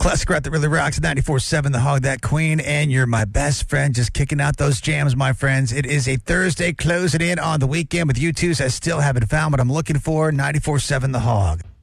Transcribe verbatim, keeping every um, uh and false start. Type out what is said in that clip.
Classic rock that really rocks. ninety-four seven The Hog, that queen, and you're my best friend. Just kicking out those jams, my friends. It is a Thursday, closing in on the weekend with U twos. I still haven't found what I'm looking for. ninety-four seven The Hog.